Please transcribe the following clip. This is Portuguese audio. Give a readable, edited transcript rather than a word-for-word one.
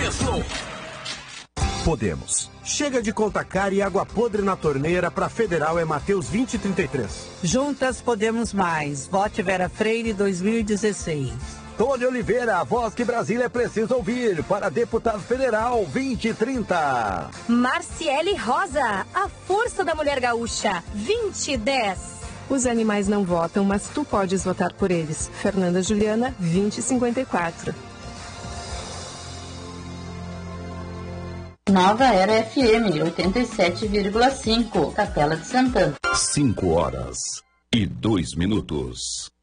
Podemos. Chega de conta cara e água podre na torneira. Para Federal é Mateus 2033. Juntas podemos mais. Vote Vera Freire 2016. Tony Oliveira, a voz que Brasília precisa ouvir. Para deputado federal 2030. Marciele Rosa, a força da mulher gaúcha 2010. Os animais não votam, mas tu podes votar por eles. Fernanda Juliana 2054. Nova Era FM 87,5, Capela de Santana. 5 horas e 2 minutos.